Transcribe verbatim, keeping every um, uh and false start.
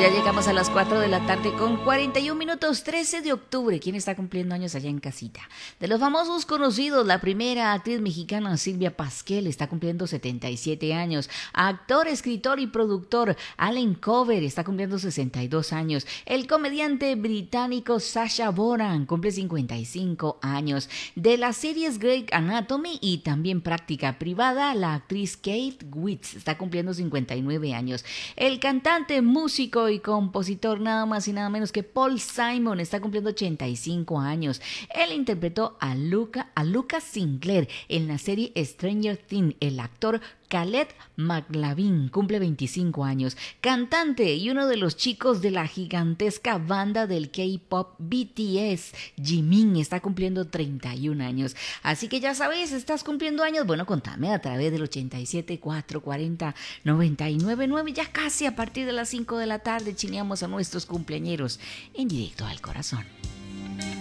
Ya llegamos a las cuatro de la tarde con cuarenta y un minutos, trece de octubre. ¿Quién está cumpliendo años allá en casita? De los famosos conocidos, la primera actriz mexicana Silvia Pasquel está cumpliendo setenta y siete años. Actor, escritor y productor Allen Cover está cumpliendo sesenta y dos años. El comediante británico Sacha Baron cumple cincuenta y cinco años. De las series Grey's Anatomy y también Práctica Privada, la actriz Kate Winslet está cumpliendo cincuenta y nueve años. El cantante, músico y compositor nada más y nada menos que Paul Simon está cumpliendo ochenta y cinco años. Él interpretó a, Luca, a Lucas Sinclair en la serie Stranger Things. El actor Caleb McLavin cumple veinticinco años. Cantante y uno de los chicos de la gigantesca banda del K-pop B T S, Jimin, está cumpliendo treinta y un años. Así que ya sabes, ¿estás cumpliendo años? Bueno, contame a través del ochenta y siete, cuatro cuarenta, noventa y nueve nueve. Ya casi a partir de las cinco de la tarde chineamos a nuestros cumpleañeros en directo al corazón.